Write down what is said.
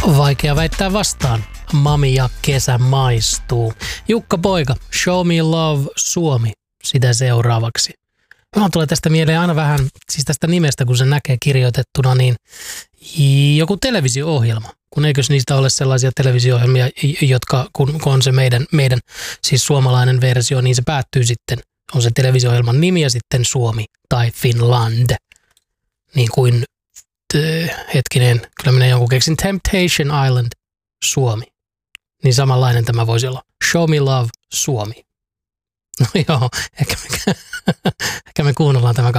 Vaikea väittää vastaan. Mami ja kesä maistuu. Jukka Poika, Show Me Love Suomi, sitä seuraavaksi. Minulla tulee tästä mieleen aina vähän, siis tästä nimestä, kun se näkee kirjoitettuna, niin joku televisio-ohjelma. Kun eikös niistä ole sellaisia televisio-ohjelmia, jotka kun on se meidän siis suomalainen versio, niin se päättyy sitten, on se televisio-ohjelman nimi ja sitten Suomi tai Finland. Niin kuin, hetkinen, kyllä minä jonkun keksin, Temptation Island Suomi. Niin samanlainen tämä voisi olla. Show Me Love Suomi. No joo, ehkä me kuunnellaan tämä